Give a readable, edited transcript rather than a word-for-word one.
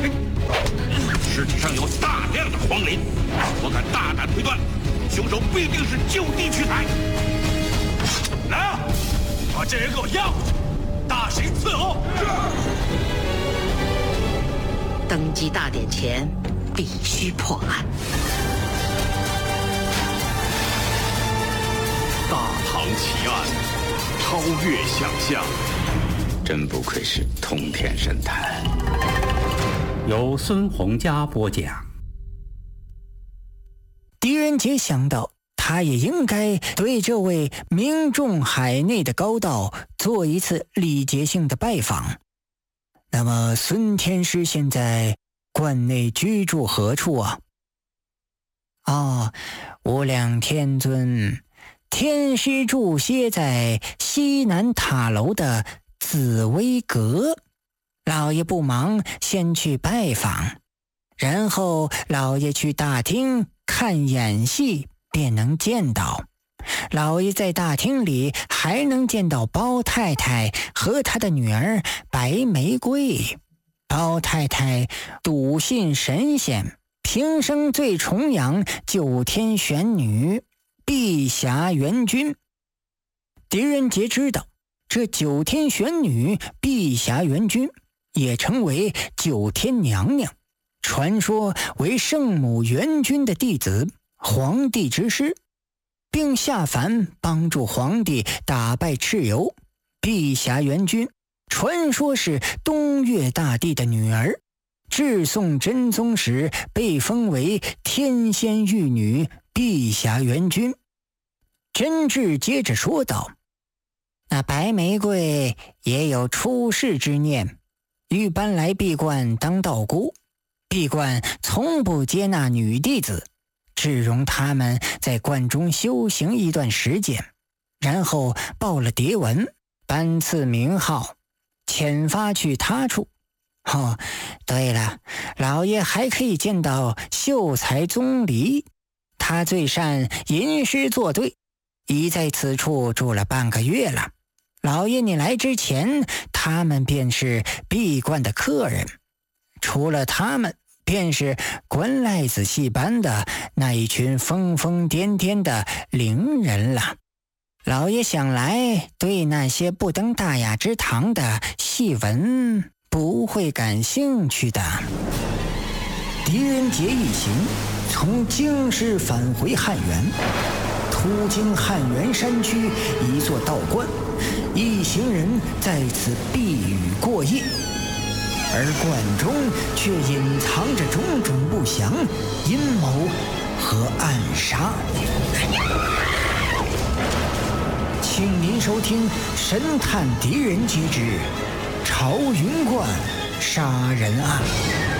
尸体上有大量的黄磷，我敢大胆推断，凶手必定是就地取材。来啊，把这人给我押回去，大刑伺候。 登基大典前，必须破案。 大唐奇案，超越想象。 真不愧是通天神探。 由孙洪佳播讲。 狄仁杰想到，他也应该对这位名重海内的高道做一次礼节性的拜访。那么孙天师现在关内居住何处啊？无量天尊，天师住歇在西南塔楼的紫薇阁，老爷不忙，先去拜访，然后老爷去大厅看演戏，便能见到。老爷在大厅里还能见到包太太和她的女儿白玫瑰。包太太笃信神仙，平生最崇仰九天玄女碧霞元君。狄仁杰知道，这九天玄女碧霞元君也称为九天娘娘，传说为圣母元君的弟子，皇帝之师，并下凡帮助皇帝打败蚩尤。碧霞元君传说是东岳大帝的女儿，至宋真宗时被封为天仙玉女碧霞元君。真挚接着说道，那白玫瑰也有出世之念，欲搬来闭关当道姑。闭关从不接纳女弟子，只容他们在关中修行一段时间，然后报了牒文，颁赐名号，遣发去他处。对了，老爷还可以见到秀才宗离，他最善吟诗作对，已在此处住了半个月了。老爷你来之前，他们便是闭关的客人，除了他们，便是关赖子戏班的那一群疯疯癫癫的伶人了。老爷想来对那些不登大雅之堂的戏文不会感兴趣的。狄仁杰一行从京师返回汉源，途经汉源山区一座道观，一行人在此避雨过夜，而观中却隐藏着种种不祥阴谋和暗杀。请您收听神探狄仁杰之朝云观杀人案。